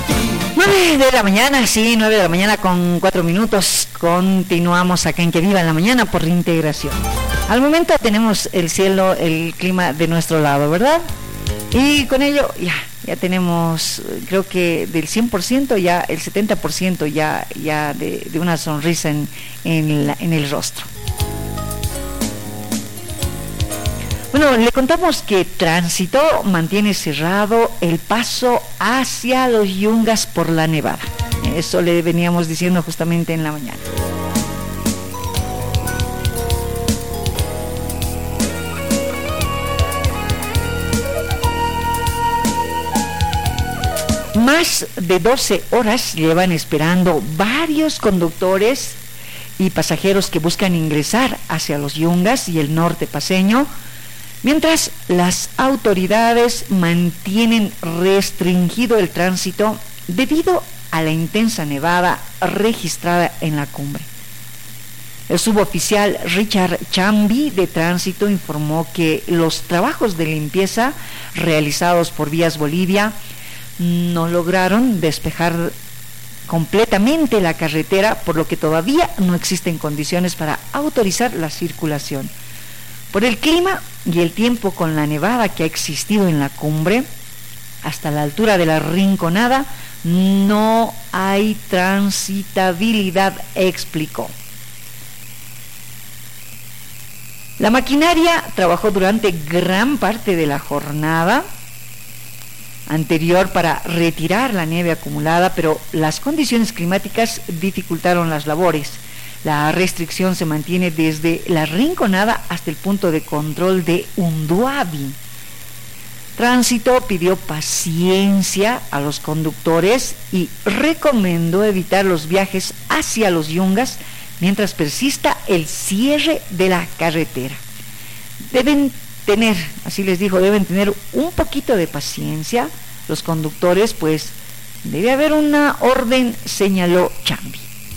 9 de la mañana, sí, 9 de la mañana con 4 minutos. Continuamos acá en Que Viva en la Mañana por Reintegración. Al momento tenemos el cielo, el clima de nuestro lado, ¿verdad? Y con ello ya tenemos, creo que del 100% ya el 70% ya de una sonrisa en el rostro. Bueno, le contamos que Tránsito mantiene cerrado el paso hacia los Yungas por la nevada. Eso le veníamos diciendo justamente en la mañana. Más de 12 horas llevan esperando varios conductores y pasajeros que buscan ingresar hacia los Yungas y el norte paceño, mientras las autoridades mantienen restringido el tránsito debido a la intensa nevada registrada en la cumbre. El suboficial Richard Chambi de Tránsito informó que los trabajos de limpieza realizados por Vías Bolivia no lograron despejar completamente la carretera, por lo que todavía no existen condiciones para autorizar la circulación. Por el clima y el tiempo con la nevada que ha existido en la cumbre, hasta la altura de la Rinconada, no hay transitabilidad, explicó. La maquinaria trabajó durante gran parte de la jornada anterior para retirar la nieve acumulada, pero las condiciones climáticas dificultaron las labores. La restricción se mantiene desde la Rinconada hasta el punto de control de Unduabi. Tránsito pidió paciencia a los conductores y recomendó evitar los viajes hacia los Yungas mientras persista el cierre de la carretera. Así les dijo, deben tener un poquito de paciencia los conductores, pues debe haber una orden, señaló Chambi.